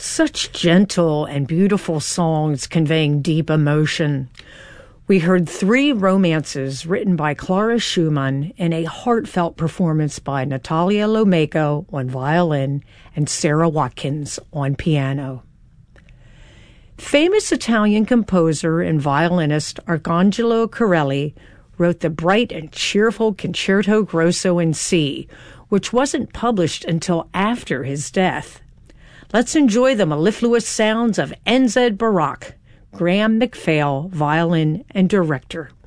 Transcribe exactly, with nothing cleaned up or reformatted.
Such gentle and beautiful songs conveying deep emotion. We heard three romances written by Clara Schumann in a heartfelt performance by Natalia Lomacko on violin and Sarah Watkins on piano. Famous Italian composer and violinist Arcangelo Corelli wrote the bright and cheerful Concerto Grosso in C, which wasn't published until after his death. Let's enjoy the mellifluous sounds of N Z Barak, Graham McPhail, violin and director.